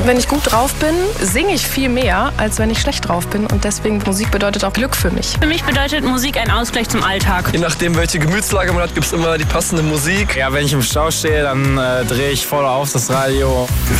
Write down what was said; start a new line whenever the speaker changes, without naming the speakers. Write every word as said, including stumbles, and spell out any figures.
Wenn ich gut drauf bin, singe ich viel mehr, als wenn ich schlecht drauf bin. Und deswegen, Musik bedeutet auch Glück für mich.
Für mich bedeutet Musik ein Ausgleich zum Alltag.
Je nachdem, welche Gemütslage man hat, gibt es immer die passende Musik.
Ja, wenn ich im Stau stehe, dann äh, drehe ich voll auf das Radio.